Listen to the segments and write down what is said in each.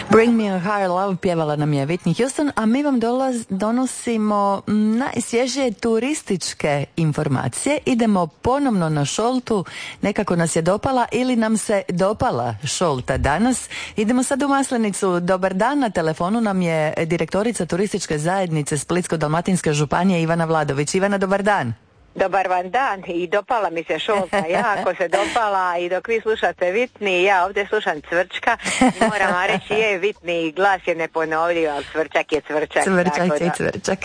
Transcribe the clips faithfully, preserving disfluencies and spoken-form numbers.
Bring Me a Higher Love pjevala nam je Whitney Houston, a mi vam dolaz, donosimo najsvježije turističke informacije. Idemo ponovno na Šoltu, nekako nas je dopala ili nam se dopala Šolta danas. Idemo sad u Maslenicu. Dobar dan, na telefonu nam je direktorica turističke zajednice Splitsko-dalmatinske županije Ivana Vladović. Ivana, dobar dan. Dobar vam dan, i dopala mi se Šolta, jako se dopala, i dok vi slušate Whitney, ja ovdje slušam Cvrčka, i moram vam reći, je Whitney, glas je neponovljiv, ali Cvrčak je Cvrčak. Cvrčak je Cvrčak.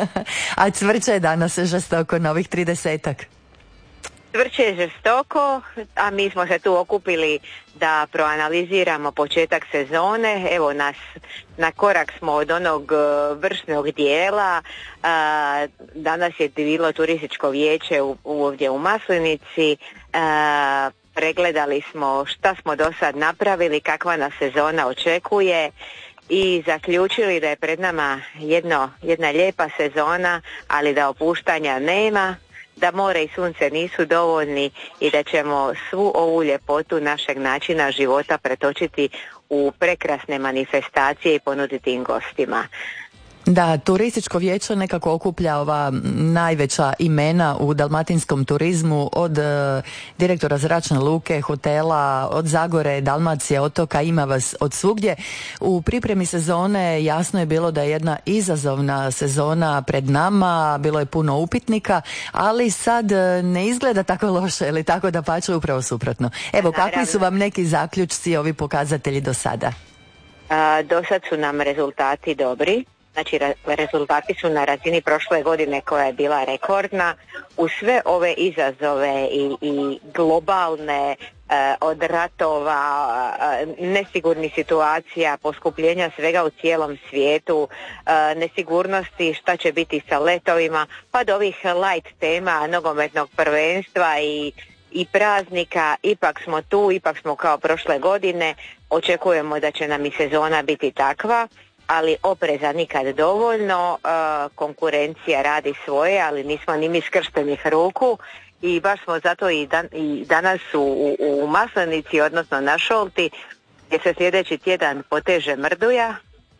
A cvrče je danas žestoko na ovih tridesetak. Cvrče je žestoko, a mi smo se tu okupili da proanaliziramo početak sezone. Evo nas, na korak smo od onog vršnog dijela. A, danas je bilo turističko vijeće u, ovdje u Maslenici. A, pregledali smo šta smo do sad napravili, kakva nas sezona očekuje i zaključili da je pred nama jedno, jedna lijepa sezona, ali da opuštanja nema, da more i sunce nisu dovoljni i da ćemo svu ovu ljepotu našeg načina života pretočiti u prekrasne manifestacije i ponuditi im gostima. Da, turističko vijeće nekako okuplja ova najveća imena u dalmatinskom turizmu, od e, direktora zračne luke, hotela, od Zagore, Dalmacije, otoka, ima vas od svugdje. U pripremi sezone jasno je bilo da je jedna izazovna sezona pred nama, bilo je puno upitnika, ali sad ne izgleda tako loše, ili tako, da pače upravo suprotno. Evo, Naravno. Kakvi su vam neki zaključci, ovi pokazatelji do sada? A, do sad su nam rezultati dobri. Znači, rezultati su na razini prošle godine koja je bila rekordna. U sve ove izazove i, i globalne, eh, od ratova, eh, nesigurnih situacija, poskupljenja svega u cijelom svijetu, eh, nesigurnosti šta će biti sa letovima, pa do ovih light tema nogometnog prvenstva i i praznika, ipak smo tu, ipak smo kao prošle godine. Očekujemo da će nam i sezona biti takva, ali opreza nikad dovoljno, uh, konkurencija radi svoje, ali nismo ni mi skrštenih ruku, i baš smo zato i, dan, i danas u, u Maslenici, odnosno na Šolti, gdje se sljedeći tjedan poteže Mrduja,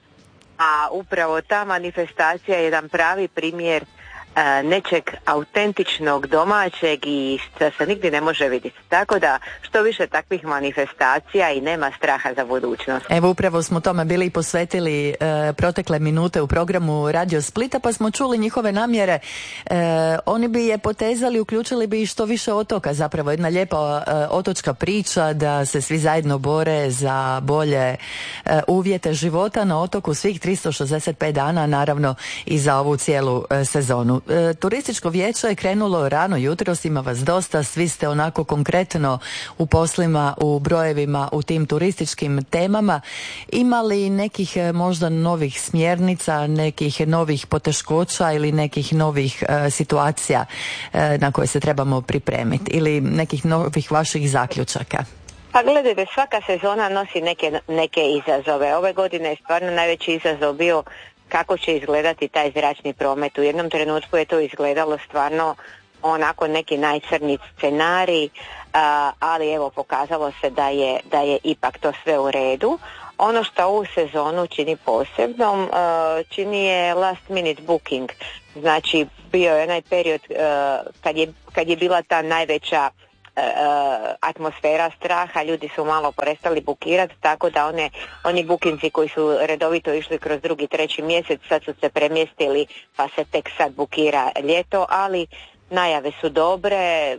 a upravo ta manifestacija je jedan pravi primjer uh, nečeg autentičnog, domaćeg i što se nigdje ne može vidjeti. Tako da što više takvih manifestacija i nema straha za budućnost. Evo, upravo smo tome bili i posvetili e, protekle minute u programu Radio Splita, pa smo čuli njihove namjere. E, oni bi je potezali, uključili bi i što više otoka, zapravo jedna lijepa e, otočka priča, da se svi zajedno bore za bolje e, uvjete života na otoku svih tristo šezdeset pet dana, naravno i za ovu cijelu e, sezonu. E, turističko vijeće je krenulo rano jutros, ima vas dosta, svi ste onako konkretno u poslima, u brojevima, u tim turističkim temama. Ima li nekih možda novih smjernica, nekih novih poteškoća ili nekih novih e, situacija e, na koje se trebamo pripremiti, ili nekih novih vaših zaključaka? Pa gledajte, svaka sezona nosi neke, neke izazove. Ove godine je stvarno najveći izazov bio kako će izgledati taj zračni promet. U jednom trenutku je to izgledalo stvarno onako neki najcrniji scenarij, a, ali evo pokazalo se da je, da je ipak to sve u redu. Ono što ovu sezonu čini posebnom, a, čini je last minute booking. Znači bio je onaj period a, kad, je, kad je bila ta najveća Uh, atmosfera straha, ljudi su malo prestali bukirati, tako da one, oni bukinci koji su redovito išli kroz drugi, treći mjesec, sad su se premjestili, pa se tek sad bukira ljeto, ali najave su dobre.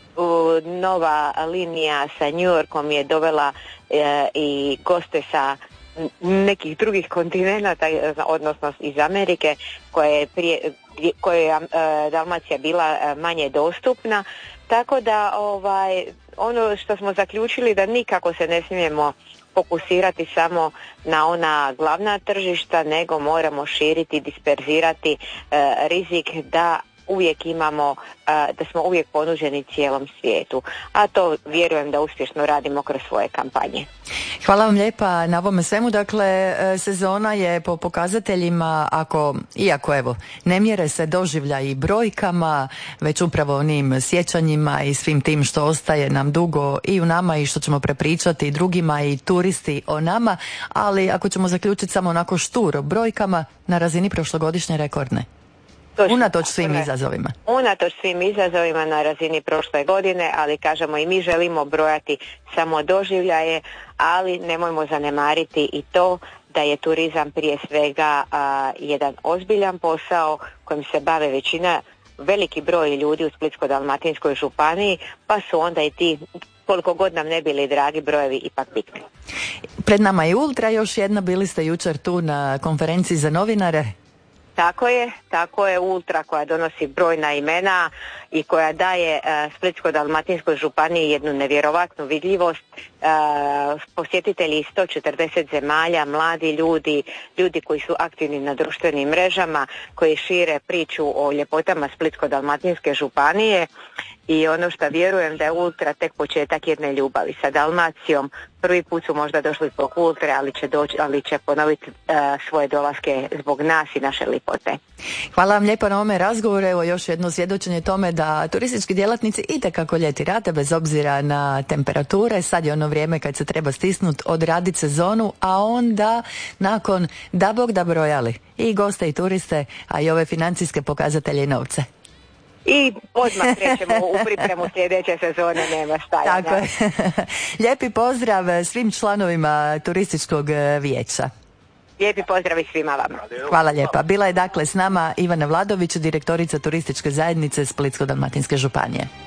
Uh, nova linija sa New Yorkom je dovela uh, i goste sa nekih drugih kontinenata, odnosno iz Amerike, koje je prije, koje je uh, Dalmacija bila uh, manje dostupna. Tako da ovaj, ono što smo zaključili, da nikako se ne smijemo fokusirati samo na ona glavna tržišta, nego moramo širiti, disperzirati e, rizik da uvijek imamo, da smo uvijek ponuđeni cijelom svijetu. A to vjerujem da uspješno radimo kroz svoje kampanje. Hvala vam lijepa na ovome svemu. Dakle, sezona je po pokazateljima, ako, iako evo, ne mjere se doživlja i brojkama, već upravo onim sjećanjima i svim tim što ostaje nam dugo i u nama i što ćemo prepričati i drugima i turisti o nama, ali ako ćemo zaključiti samo onako šturo brojkama, na razini prošlogodišnje rekordne. Točno, unatoč svim ne. izazovima. Unatoč svim izazovima na razini prošle godine, ali kažemo i mi želimo brojati samo doživljaje, ali nemojmo zanemariti i to da je turizam prije svega a, jedan ozbiljan posao kojim se bave većina, veliki broj ljudi u Splitsko-dalmatinskoj županiji, pa su onda i ti, koliko god nam ne bili dragi, brojevi ipak bitni. Pred nama je Ultra, još jedna, bili ste jučer tu na konferenciji za novinare. Tako je, tako je Ultra koja donosi brojna imena i koja daje uh, Splitsko-dalmatinskoj županiji jednu nevjerovatnu vidljivost. Uh, posjetitelji iz sto četrdeset zemalja, mladi ljudi, ljudi koji su aktivni na društvenim mrežama, koji šire priču o ljepotama Splitsko-dalmatinske županije. I ono što vjerujem da je Ultra tek početak jedne ljubavi sa Dalmacijom. Prvi put su možda došli zbog Ultre, ali će, doći, ali će ponoviti uh, svoje dolaske zbog nas i naše lipote. Hvala vam lijepo na ovome razgovoru. Evo još jedno svjedočenje tome da turistički djelatnici itekako ljeti rade bez obzira na temperature. Sad je ono vrijeme kad se treba stisnuti, odraditi sezonu, a onda nakon da Bog da brojali i goste i turiste, a i ove financijske pokazatelje i novce. I odmah krećemo u pripremu sljedeće sezone, nema stajanja. Tako je. Lijepi pozdrav svim članovima turističkog vijeća. Lijepi pozdrav i svima vama. Hvala lijepa. Bila je dakle s nama Ivana Vladović, direktorica turističke zajednice Splitsko-dalmatinske županije.